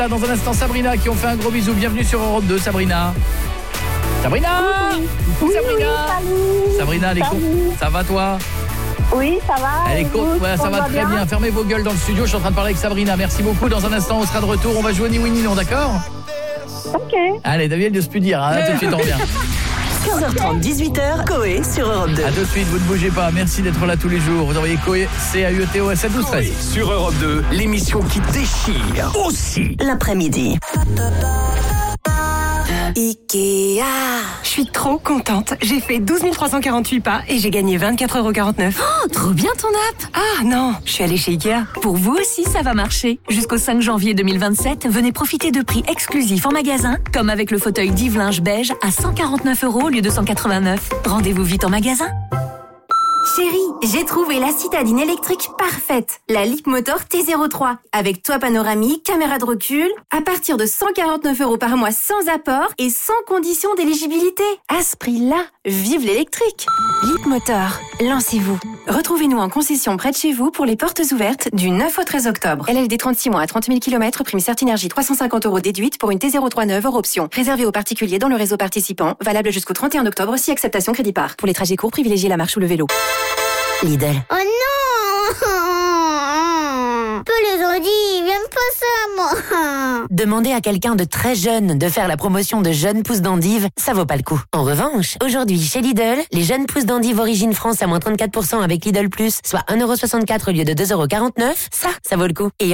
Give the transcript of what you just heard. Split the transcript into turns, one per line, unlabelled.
Dans un instant, Sabrina qui ont fait un gros bisou. Bienvenue sur Europe 2, Sabrina. Sabrina.
Oui,
Sabrina.
salut.
Sabrina, elle est courte. Ça va toi?
Oui, ça va.
Elle est courte, ouais, ça va très bien. Fermez vos gueules dans le studio, je suis en train de parler avec Sabrina. Merci beaucoup. Dans un instant, on sera de retour. On va jouer ni oui ni non, d'accord?
Ok.
Allez, David, de se plus dire. Tout de suite, on revient.
15h30, 18h, Coé sur Europe 2.
A tout de suite, vous ne bougez pas. Merci d'être là tous les jours. Vous envoyez Coé, C-A-U-E-T-O-S à 12 13.
Sur Europe 2, l'émission qui déchire aussi
L'après-midi.
Ikea. Je suis trop contente. J'ai fait 12 348 pas et j'ai gagné 24,49 €.
Oh, trop bien ton app.
Ah non, je suis allée chez Ikea.
Pour vous aussi, ça va marcher. Jusqu'au 5 janvier 2027, venez profiter de prix exclusifs en magasin, comme avec le fauteuil Div linge beige à 149 € au lieu de 189. Rendez-vous vite en magasin.
Chérie, j'ai trouvé la citadine électrique parfaite. La Leapmotor T03. Avec toit panoramique, caméra de recul. À partir de 149 € par mois sans apport et sans condition d'éligibilité. À ce prix-là, vive l'électrique. Leapmotor, lancez-vous. Retrouvez-nous en concession près de chez vous pour les portes ouvertes du 9 au 13 octobre. LLD 36 mois à 30 000 km, prime Certinergie 350 € déduite pour une T03 neuve hors option. Réservé aux particuliers dans le réseau participant. Valable jusqu'au 31 octobre si acceptation crédit par. Pour les trajets courts, privilégiez la marche ou le vélo.
Lidl.
Oh non! Peu les audits, ils viennent pas ça, moi.
Demander à quelqu'un de très jeune de faire la promotion de jeunes pousses d'endive, ça vaut pas le coup. En revanche, aujourd'hui, chez Lidl, les jeunes pousses d'endive origine France à moins 34% avec Lidl Plus, soit 1,64 € au lieu de 2,49 €, ça vaut le coup. Et